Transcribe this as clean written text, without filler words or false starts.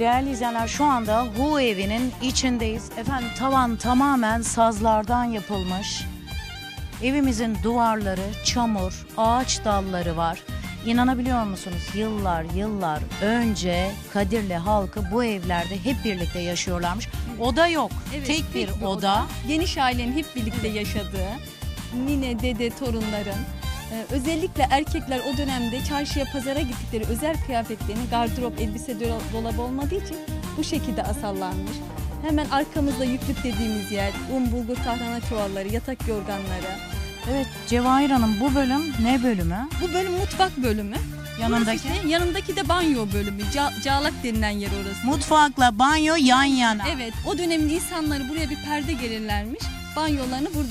Değerli izleyenler, şu anda Hu evinin içindeyiz. Efendim, tavan tamamen sazlardan yapılmış. Evimizin duvarları çamur, ağaç dalları var. İnanabiliyor musunuz? Yıllar önce Kadirli halkı bu evlerde hep birlikte yaşıyorlarmış. Oda yok. Evet, tek bir oda. Geniş ailenin hep birlikte yaşadığı, nine, dede, torunların, özellikle erkekler o dönemde çarşıya, pazara gittikleri özel kıyafetlerini, gardırop, elbise dolabı olmadığı için bu şekilde asarlarmış. Hemen arkamızda yüklük dediğimiz yer, un, bulgur, tahrana çuvalları, yatak yorganları. Evet, Cevahir Hanım, bu bölüm ne bölümü? Bu bölüm mutfak bölümü. Yanındaki? Burası işte, yanındaki de banyo bölümü. Cağlak denilen yer orası. Mutfakla banyo yan yana. Evet, o dönemin insanları buraya bir perde gelirlermiş. Banyolarını burada